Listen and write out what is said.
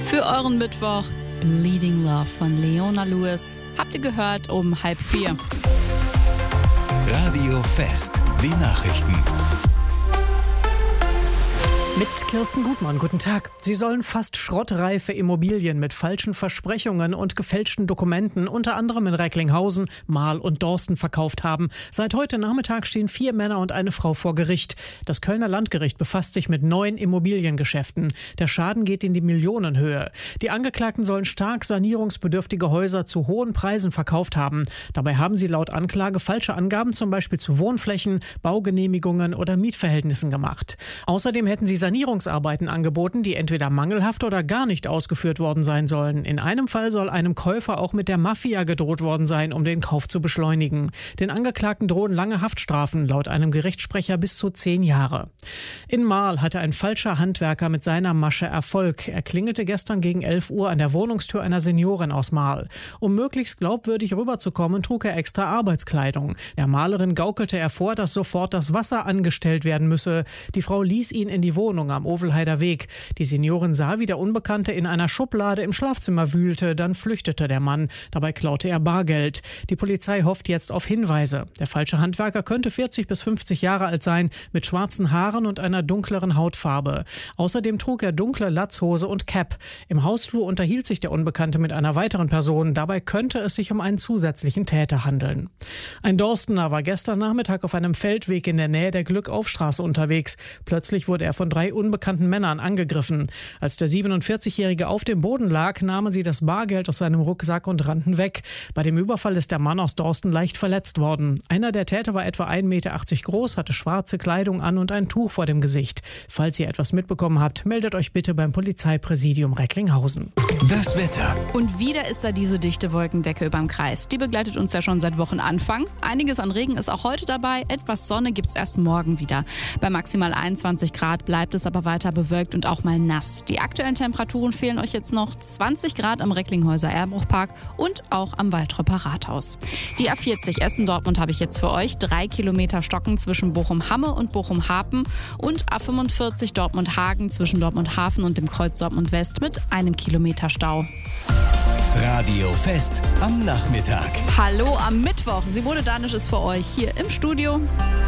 Für euren Mittwoch Bleeding Love von Leona Lewis. Habt ihr gehört um 3:30. Radio Fest, die Nachrichten. Mit Kirsten Gutmann, guten Tag. Sie sollen fast schrottreife Immobilien mit falschen Versprechungen und gefälschten Dokumenten unter anderem in Recklinghausen, Marl und Dorsten verkauft haben. Seit heute Nachmittag stehen 4 Männer und eine Frau vor Gericht. Das Kölner Landgericht befasst sich mit 9 Immobiliengeschäften. Der Schaden geht in die Millionenhöhe. Die Angeklagten sollen stark sanierungsbedürftige Häuser zu hohen Preisen verkauft haben. Dabei haben sie laut Anklage falsche Angaben zum Beispiel zu Wohnflächen, Baugenehmigungen oder Mietverhältnissen gemacht. Außerdem hätten sie Sanierungsarbeiten angeboten, die entweder mangelhaft oder gar nicht ausgeführt worden sein sollen. In einem Fall soll einem Käufer auch mit der Mafia gedroht worden sein, um den Kauf zu beschleunigen. Den Angeklagten drohen lange Haftstrafen, laut einem Gerichtssprecher bis zu 10 Jahre. In Marl hatte ein falscher Handwerker mit seiner Masche Erfolg. Er klingelte gestern gegen 11 Uhr an der Wohnungstür einer Seniorin aus Marl. Um möglichst glaubwürdig rüberzukommen, trug er extra Arbeitskleidung. Der Malerin gaukelte er vor, dass sofort das Wasser angestellt werden müsse. Die Frau ließ ihn in die Wohnung am Ovelheider Weg. Die Seniorin sah, wie der Unbekannte in einer Schublade im Schlafzimmer wühlte, dann flüchtete der Mann. Dabei klaute er Bargeld. Die Polizei hofft jetzt auf Hinweise. Der falsche Handwerker könnte 40 bis 50 Jahre alt sein, mit schwarzen Haaren und einer dunkleren Hautfarbe. Außerdem trug er dunkle Latzhose und Cap. Im Hausflur unterhielt sich der Unbekannte mit einer weiteren Person. Dabei könnte es sich um einen zusätzlichen Täter handeln. Ein Dorstener war gestern Nachmittag auf einem Feldweg in der Nähe der Glückaufstraße unterwegs. Plötzlich wurde er von 3 unbekannten Männern angegriffen. Als der 47-Jährige auf dem Boden lag, nahmen sie das Bargeld aus seinem Rucksack und rannten weg. Bei dem Überfall ist der Mann aus Dorsten leicht verletzt worden. Einer der Täter war etwa 1,80 Meter groß, hatte schwarze Kleidung an und ein Tuch vor dem Gesicht. Falls ihr etwas mitbekommen habt, meldet euch bitte beim Polizeipräsidium Recklinghausen. Das Wetter. Und wieder ist da diese dichte Wolkendecke überm Kreis. Die begleitet uns ja schon seit Wochenanfang. Einiges an Regen ist auch heute dabei. Etwas Sonne gibt's erst morgen wieder. Bei maximal 21 Grad bleibt es aber weiter bewölkt und auch mal nass. Die aktuellen Temperaturen fehlen euch jetzt noch 20 Grad am Recklinghäuser Erlenbruchpark und auch am Waldröpper Rathaus. Die A40 Essen-Dortmund habe ich jetzt für euch. 3 Kilometer Stocken zwischen Bochum-Hamme und Bochum-Hapen und A45 Dortmund-Hagen zwischen Dortmund-Hafen und dem Kreuz Dortmund-West mit 1 Kilometer Stau. Radio Fest am Nachmittag. Hallo am Mittwoch. Simone Danisch ist für euch hier im Studio.